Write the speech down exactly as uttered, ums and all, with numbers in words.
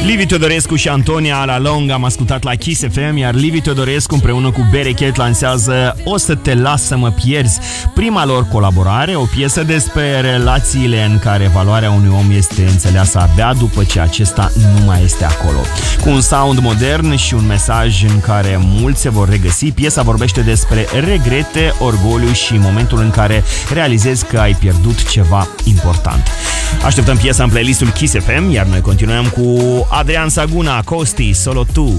Liviu Teodorescu și Antonia la Long am ascultat la Kiss F M, iar Liviu Teodorescu împreună cu Berechet lansează O să te las să mă pierzi, prima lor colaborare, o piesă despre relațiile în care valoarea unui om este înțeleasă abia după ce acesta nu mai este acolo. Cu un sound modern și un mesaj în care mulți se vor regăsi, piesa vorbește despre regrete, orgoliu și momentul în care realizezi că ai pierdut ceva important. Așteptăm piesa în playlistul Kiss F M, iar noi continuăm cu Adrian Saguna, Costi, Solo Tu.